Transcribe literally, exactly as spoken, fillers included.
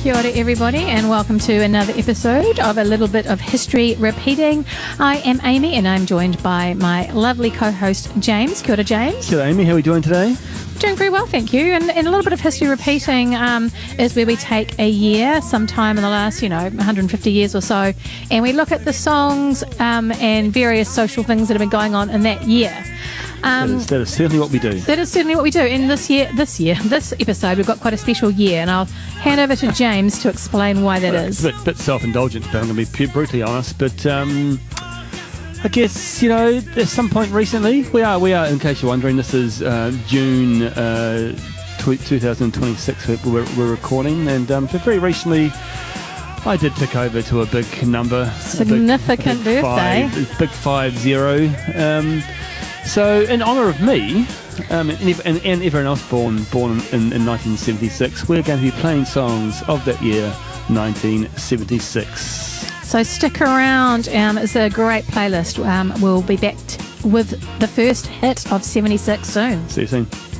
Kia ora everybody, and welcome to another episode of A Little Bit of History Repeating. I am Amy and I'm joined by my lovely co-host James. Kia ora, James. Kia ora, Amy. How are we doing today? Doing very well, thank you. And, and a little bit of history repeating um, is where we take a year, sometime in the last, you know, one hundred fifty years or so, and we look at the songs um, and various social things that have been going on in that year. Um, that, is, that is certainly what we do. That is certainly what we do. And this year, this year, this episode, we've got quite a special year, and I'll hand over to James to explain why that well, is. It's a bit, bit self-indulgent, but I'm going to be brutally honest. But um, I guess, you know, at some point recently, we are, we are. In case you're wondering, this is uh, June uh, twenty twenty-six. We're, we're recording, and um, so very recently, I did tick over to a big number, significant a big, a big birthday, five, big five zero. Um, So, in honour of me um, and, and, and everyone else born born in, in nineteen seventy-six, we're going to be playing songs of that year, nineteen seventy-six. So stick around. Um, it's a great playlist. Um, we'll be back t- with the first hit of seventy-six soon. See you soon.